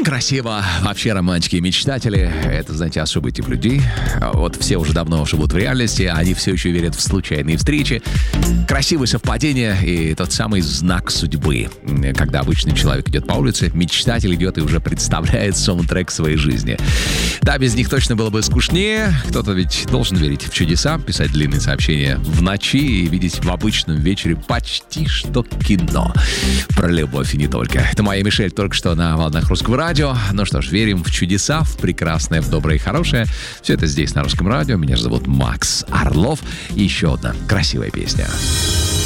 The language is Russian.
Красиво. Вообще романтики и мечтатели — это, знаете, особый тип людей. Вот все уже давно живут в реальности, а они все еще верят в случайные встречи, красивые совпадения и тот самый знак судьбы. Когда обычный человек идет по улице, мечтатель идет и уже представляет саундтрек своей жизни. Да, без них точно было бы скучнее. Кто-то ведь должен верить в чудеса, писать длинные сообщения в ночи и видеть в обычном вечере почти что кино. Про любовь и не только. Это моя Мишель только что на волнах Русского радио. Ну что ж, верим в чудеса, в прекрасное, в доброе и хорошее. Все это здесь, на Русском радио. Меня же зовут Макс Орлов. И еще одна красивая песня.